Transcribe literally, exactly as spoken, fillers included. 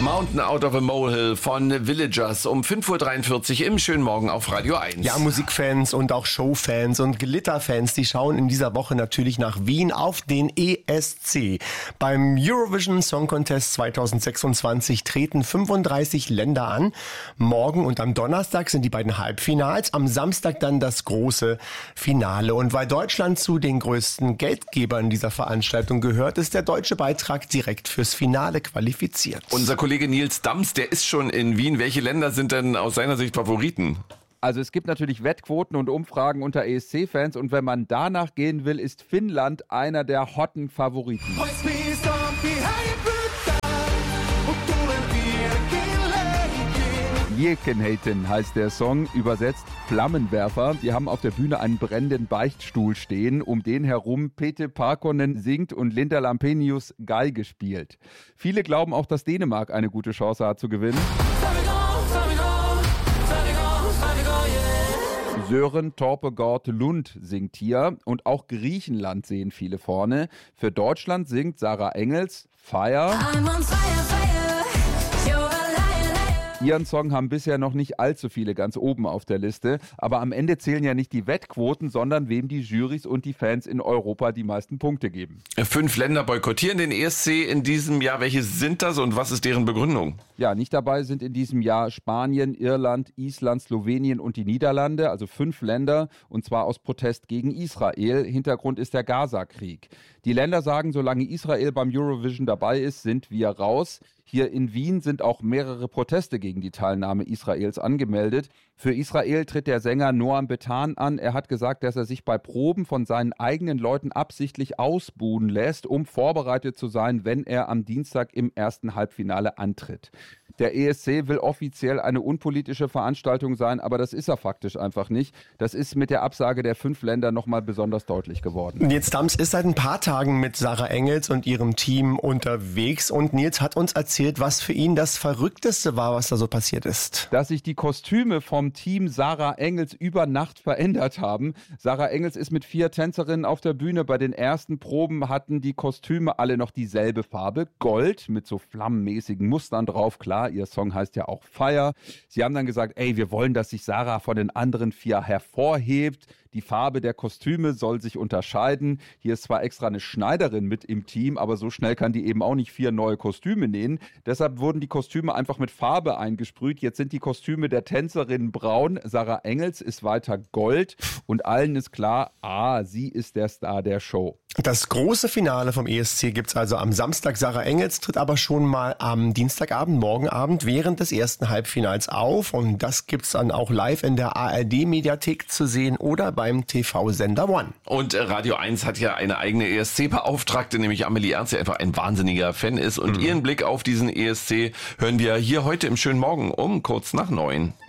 Mountain Out of a Molehill von Villagers um fünf Uhr dreiundvierzig im schönen Morgen auf Radio eins. Ja, Musikfans und auch Showfans und Glitterfans, die schauen in dieser Woche natürlich nach Wien auf den E S C. Beim Eurovision Song Contest zweitausendsechsundzwanzig treten fünfunddreißig Länder an. Morgen und am Donnerstag sind die beiden Halbfinals, am Samstag dann das große Finale. Und weil Deutschland zu den größten Geldgebern dieser Veranstaltung gehört, ist der deutsche Beitrag direkt fürs Finale qualifiziert. Unser Kollege Nils Dams, der ist schon in Wien. Welche Länder sind denn aus seiner Sicht Favoriten? Also es gibt natürlich Wettquoten und Umfragen unter E S C-Fans und wenn man danach gehen will, ist Finnland einer der hotten Favoriten. Liekenheiten heißt der Song, übersetzt Flammenwerfer. Die haben auf der Bühne einen brennenden Beichtstuhl stehen, um den herum Pete Parkkonen singt und Linda Lampenius Geige spielt. Viele glauben auch, dass Dänemark eine gute Chance hat zu gewinnen. Sören Torpegård Lund singt hier und auch Griechenland sehen viele vorne. Für Deutschland singt Sarah Engels Fire. Ihren Song haben bisher noch nicht allzu viele ganz oben auf der Liste, aber am Ende zählen ja nicht die Wettquoten, sondern wem die Jurys und die Fans in Europa die meisten Punkte geben. Fünf Länder boykottieren den E S C in diesem Jahr. Welche sind das und was ist deren Begründung? Ja, nicht dabei sind in diesem Jahr Spanien, Irland, Island, Slowenien und die Niederlande, also fünf Länder, und zwar aus Protest gegen Israel. Hintergrund ist der Gaza-Krieg. Die Länder sagen, solange Israel beim Eurovision dabei ist, sind wir raus. Hier in Wien sind auch mehrere Proteste gegen die Teilnahme Israels angemeldet. Für Israel tritt der Sänger Noam Betan an. Er hat gesagt, dass er sich bei Proben von seinen eigenen Leuten absichtlich ausbuhen lässt, um vorbereitet zu sein, wenn er am Dienstag im ersten Halbfinale antritt. Der E S C will offiziell eine unpolitische Veranstaltung sein, aber das ist er faktisch einfach nicht. Das ist mit der Absage der fünf Länder nochmal besonders deutlich geworden. Nils Dams ist seit ein paar Tagen mit Sarah Engels und ihrem Team unterwegs und Nils hat uns erzählt, was für ihn das Verrückteste war, was da so passiert ist. Dass sich die Kostüme vom Team Sarah Engels über Nacht verändert haben. Sarah Engels ist mit vier Tänzerinnen auf der Bühne. Bei den ersten Proben hatten die Kostüme alle noch dieselbe Farbe, Gold, mit so flammenmäßigen Mustern drauf, klar. Ihr Song heißt ja auch Fire. Sie haben dann gesagt, ey, wir wollen, dass sich Sarah von den anderen vier hervorhebt. Die Farbe der Kostüme soll sich unterscheiden. Hier ist zwar extra eine Schneiderin mit im Team, aber so schnell kann die eben auch nicht vier neue Kostüme nähen. Deshalb wurden die Kostüme einfach mit Farbe eingesprüht. Jetzt sind die Kostüme der Tänzerinnen braun. Sarah Engels ist weiter Gold. Und allen ist klar, ah, sie ist der Star der Show. Das große Finale vom E S C gibt's also am Samstag. Sarah Engels tritt aber schon mal am Dienstagabend, morgen Abend während des ersten Halbfinals auf. Und das gibt's dann auch live in der A R D-Mediathek zu sehen oder beim T V-Sender One. Und Radio eins hat ja eine eigene E S C-Beauftragte, nämlich Amelie Ernst, die einfach ein wahnsinniger Fan ist. Und mhm. ihren Blick auf diesen E S C hören wir hier heute im schönen Morgen um kurz nach neun.